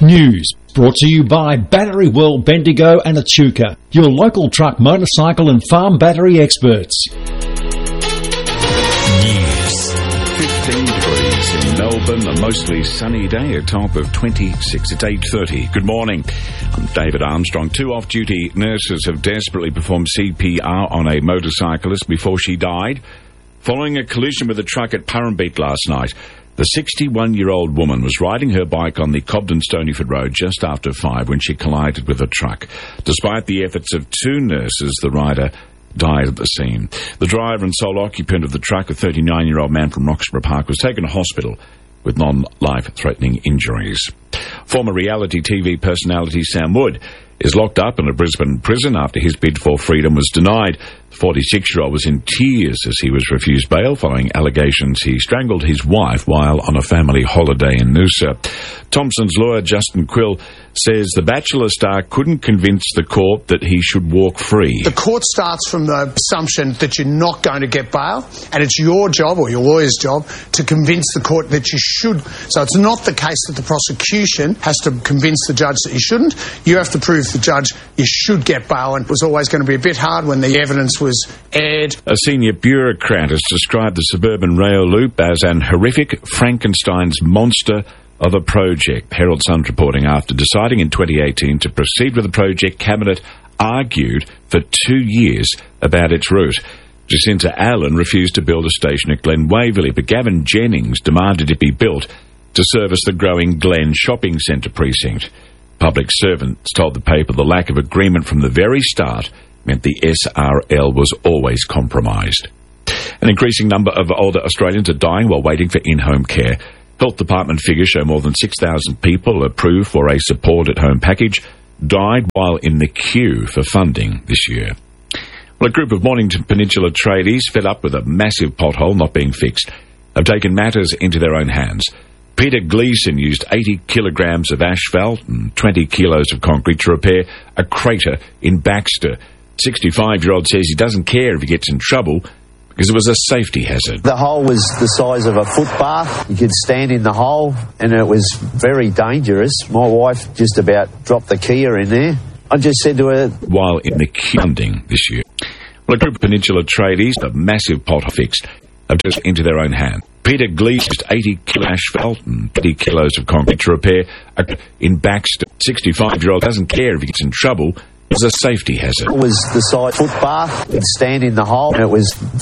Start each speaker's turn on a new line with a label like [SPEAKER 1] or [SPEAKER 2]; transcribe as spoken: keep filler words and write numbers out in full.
[SPEAKER 1] News, brought to you by Battery World, Bendigo and Echuca, your local truck, motorcycle and farm battery experts.
[SPEAKER 2] News. fifteen degrees in Melbourne, a mostly sunny day, a top of twenty-six. It's eight thirty. Good morning. I'm David Armstrong. Two off-duty nurses have desperately performed C P R on a motorcyclist before she died, following a collision with a truck at Purrumbete last night. The sixty-one-year-old woman was riding her bike on the Cobden-Stonyford Road just after five when she collided with a truck. Despite the efforts of two nurses, the rider died at the scene. The driver and sole occupant of the truck, a thirty-nine-year-old man from Roxburgh Park, was taken to hospital with non-life-threatening injuries. Former reality T V personality Sam Wood is locked up in a Brisbane prison after his bid for freedom was denied. The forty-six-year-old was in tears as he was refused bail following allegations he strangled his wife while on a family holiday in Noosa. Thompson's lawyer, Justin Quill, says the Bachelor star couldn't convince the court that he should walk free.
[SPEAKER 3] The court starts from the assumption that you're not going to get bail, and it's your job, or your lawyer's job, to convince the court that you should. So it's not the case that the prosecution has to convince the judge that you shouldn't. You have to prove to the judge you should get bail, and it was always going to be a bit hard when the evidence was aired.
[SPEAKER 2] A senior bureaucrat has described the suburban rail loop as an horrific Frankenstein's monster of a project. Herald Sun's reporting after deciding in twenty eighteen to proceed with the project, Cabinet argued for two years about its route. Jacinta Allen refused to build a station at Glen Waverley, but Gavin Jennings demanded it be built to service the growing Glen Shopping Centre precinct. Public servants told the paper the lack of agreement from the very start meant the S R L was always compromised. An increasing number of older Australians are dying while waiting for in-home care. Health Department figures show more than six thousand people approved for a support-at-home package died while in the queue for funding this year. Well, a group of Mornington Peninsula tradies, fed up with a massive pothole not being fixed, have taken matters into their own hands. Peter Gleeson used eighty kilograms of asphalt and twenty kilos of concrete to repair a crater in Baxter. sixty-five-year-old says he doesn't care if he gets in trouble because it was a safety hazard.
[SPEAKER 4] The hole was the size of a footbath. You could stand in the hole, and it was very dangerous. My wife just about dropped the Kia in there. I just said to her...
[SPEAKER 2] While in the funding this year. Well, a group of Peninsula tradies, a massive pothole fixed, have just into their own hand. Peter Gleeson used eighty kilos of asphalt and twenty kilos of concrete to repair a in Baxter. sixty-five-year-old doesn't care if he gets in trouble. It was a safety hazard.
[SPEAKER 4] It was the size footbath. You could stand in the hole, and it was